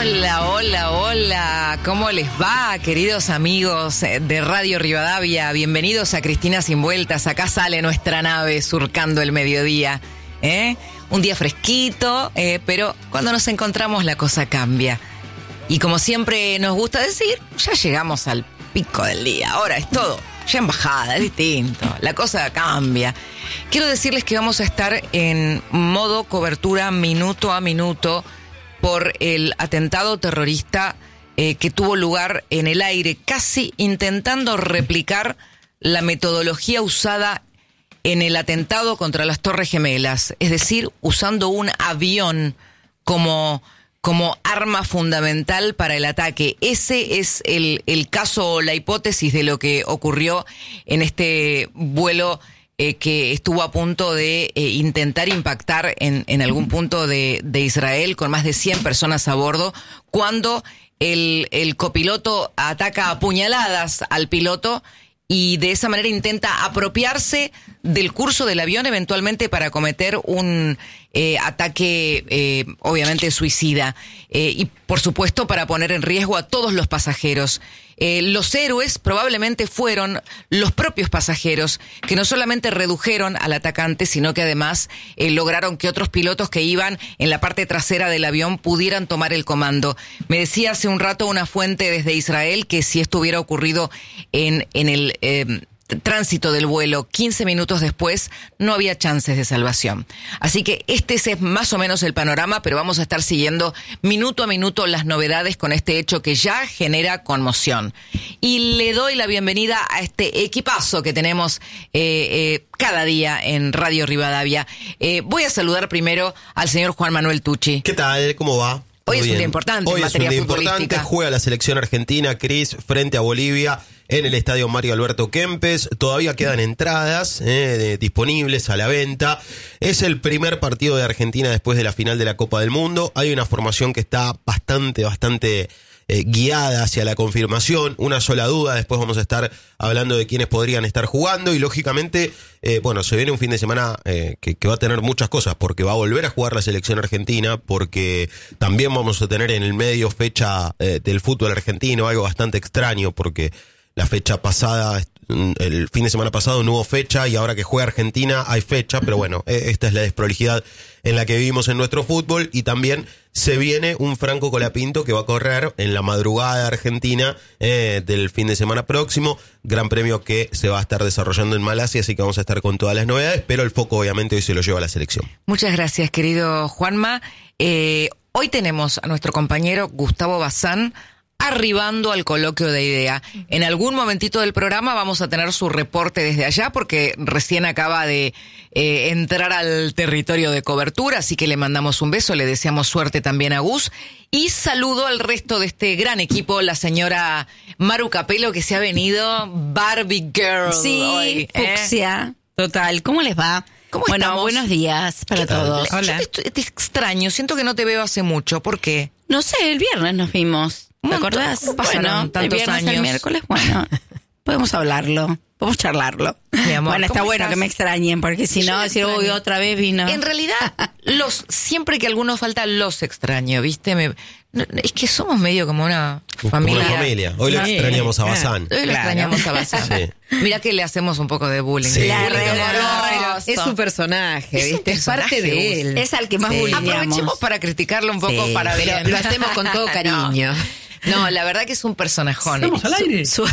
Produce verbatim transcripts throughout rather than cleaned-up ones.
Hola, hola, hola. ¿Cómo les va, queridos amigos de Radio Rivadavia? Bienvenidos a Cristina Sin Vueltas. Acá sale nuestra nave surcando el mediodía. ¿eh? Un día fresquito, eh, pero cuando nos encontramos la cosa cambia. Y como siempre nos gusta decir, ya llegamos al pico del día. Ahora es todo ya en bajada, es distinto. La cosa cambia. Quiero decirles que vamos a estar en modo cobertura minuto a minuto por el atentado terrorista eh, que tuvo lugar en el aire, casi intentando replicar la metodología usada en el atentado contra las Torres Gemelas, es decir, usando un avión como, como arma fundamental para el ataque. Ese es el, el caso o la hipótesis de lo que ocurrió en este vuelo Eh, que estuvo a punto de eh, intentar impactar en, en algún punto de, de Israel con más de cien personas a bordo, cuando el, el copiloto ataca a puñaladas al piloto y de esa manera intenta apropiarse del curso del avión eventualmente para cometer un eh, ataque eh, obviamente suicida eh, y por supuesto para poner en riesgo a todos los pasajeros. Eh, los héroes probablemente fueron los propios pasajeros, que no solamente redujeron al atacante, sino que además eh, lograron que otros pilotos que iban en la parte trasera del avión pudieran tomar el comando. Me decía hace un rato una fuente desde Israel que si esto hubiera ocurrido en, en el eh, tránsito del vuelo quince minutos después, no había chances de salvación. Así que este es más o menos el panorama, pero vamos a estar siguiendo minuto a minuto las novedades con este hecho que ya genera conmoción. Y le doy la bienvenida a este equipazo que tenemos eh, eh, cada día en Radio Rivadavia. Eh, voy a saludar primero al señor Juan Manuel Tucci. ¿Qué tal? ¿Cómo va? Hoy es bien. un día importante Hoy en materia es un día futbolística. Importante. Juega la selección argentina, Cris, frente a Bolivia en el estadio Mario Alberto Kempes. Todavía quedan entradas eh, de, disponibles a la venta. Es el primer partido de Argentina después de la final de la Copa del Mundo. Hay una formación que está bastante, bastante eh, guiada hacia la confirmación. Una sola duda, después vamos a estar hablando de quiénes podrían estar jugando. Y lógicamente, eh, bueno, se viene un fin de semana eh, que, que va a tener muchas cosas, porque va a volver a jugar la selección argentina, porque también vamos a tener en el medio fecha eh, del fútbol argentino, algo bastante extraño, porque la fecha pasada, el fin de semana pasado no hubo fecha y ahora que juega Argentina hay fecha, pero bueno, esta es la desprolijidad en la que vivimos en nuestro fútbol. Y también se viene un Franco Colapinto que va a correr en la madrugada de Argentina eh, del fin de semana próximo, gran premio que se va a estar desarrollando en Malasia, así que vamos a estar con todas las novedades, pero el foco obviamente hoy se lo lleva a la selección. Muchas gracias, querido Juanma. Eh, hoy tenemos a nuestro compañero Gustavo Bazán arribando al coloquio de idea. En algún momentito del programa vamos a tener su reporte desde allá, porque recién acaba de eh, entrar al territorio de cobertura, así que le mandamos un beso, le deseamos suerte también a Gus. Y saludo al resto de este gran equipo, la señora Maru Capelo, que se ha venido Barbie Girl sí, hoy. ¿eh? Fucsia, total. ¿Cómo les va? ¿Cómo bueno, estamos? Buenos días para todos. Yo Hola. te, te extraño, siento que no te veo hace mucho. ¿Por qué? No sé, el viernes nos vimos. ¿Te acordás? Pasaron bueno, tantos el viernes años. el miércoles, bueno, podemos hablarlo, podemos charlarlo. Mi amor, bueno, está ¿cómo bueno estás? que me extrañen, porque si Yo no, me decir, extraño. uy, otra vez vino. En realidad, los siempre que algunos falta, los extraño, ¿viste? Me, no, es que somos medio como una familia. Como una familia. Hoy lo Sí. extrañamos a Bazán. Hoy lo Claro. extrañamos a Bazán. Sí. Mira que le hacemos un poco de bullying. Sí. La Bullying re- amoroso. Es su personaje, Es un ¿viste? Es parte personaje, de él. Es al que más Sí. bullyingamos. Aprovechemos para criticarlo un poco Sí, para Pero bien. lo hacemos con todo cariño. No, no, la verdad que es un personajón. ¿Estamos al aire? Su-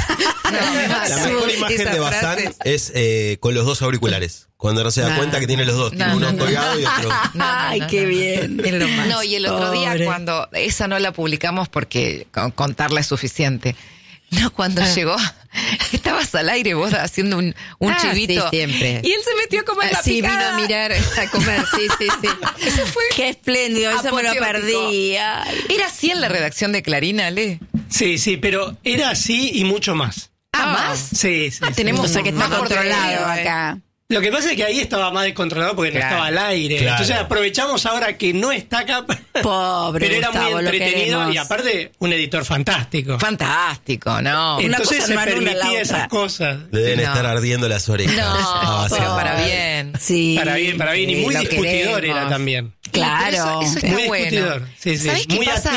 La mejor imagen esa de Bazán frase- es eh, con los dos auriculares. Cuando no se da No. cuenta que tiene los dos. No, Tiene uno no, no. colgado y otro. No, no, Ay, no, qué no. bien. Es lo más. No, y el otro día Pobre. cuando, esa no la publicamos porque con- contarla es suficiente. No, cuando llegó, estabas al aire vos haciendo un, un Ah, chivito. sí, siempre. Y él se metió como en la Sí, vino picada. a mirar, a comer, sí, sí, sí. Eso fue Qué espléndido, eso me lo apoteótico. perdí. Ay. Era así en la redacción de Clarín, Ale. Sí, sí, pero era así y mucho más. Ah, Ah. más. Sí, sí. Ah, sí. tenemos O sea que está más controlado contenido, eh. acá. Lo que pasa es que ahí estaba más descontrolado porque no Claro. estaba al aire. Claro. Entonces aprovechamos ahora que no está acá. Pobre Pero era Gustavo, muy lo entretenido queremos. y aparte un editor fantástico. Fantástico, ¿no? Una Entonces cosa se no anula la permitía otra. esas cosas. Le deben No. estar ardiendo las orejas. No, a Bazán. pero para bien. Sí. Para bien, para bien. Y Sí, muy lo discutidor queremos. era también. Claro. Pero eso, eso está Muy bueno. discutidor. Sí, sí. ¿Sabés qué Muy pasa?